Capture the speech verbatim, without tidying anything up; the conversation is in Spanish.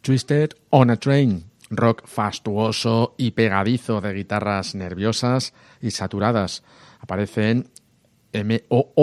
Twisted on a Train, rock fastuoso y pegadizo de guitarras nerviosas y saturadas. Aparece en M O O